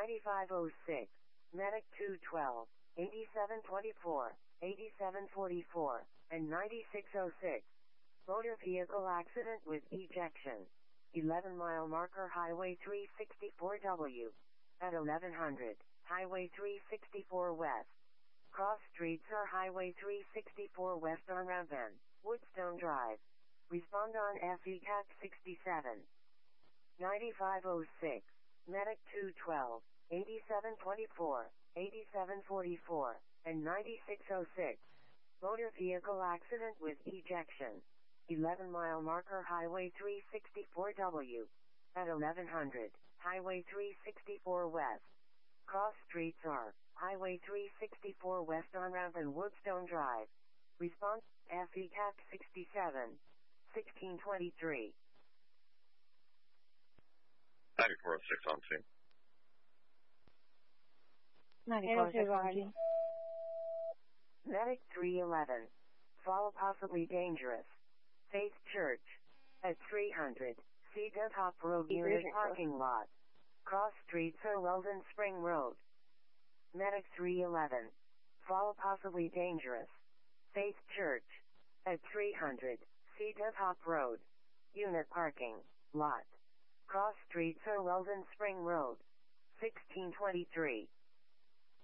9506, Medic 212, 8724, 8744, and 9606. Motor vehicle accident with ejection. 11-mile marker Highway 364W. At 1100, Highway 364 West. Cross streets are Highway 364 West on Raven, Woodstone Drive. Respond on FECAC 67. 9506, Medic 212, 8724, 8744, and 9606. Motor vehicle accident with ejection. 11-mile marker Highway 364W. At 1100, Highway 364 West. Cross streets are Highway 364 West on Raven, Woodstone Drive. Response, FECAC 67, 1623. 9406 on scene. 9406 on scene. Medic 311. Fall possibly dangerous. Faith Church. At 300, Cedar Top Road Unit parking lot. Cross streets are Weldon Spring Road. Medic 311. Fall possibly dangerous. Faith Church. At 300, Cedar Top Road. Unit parking lot. Cross streets are Weldon Spring Road. 1623.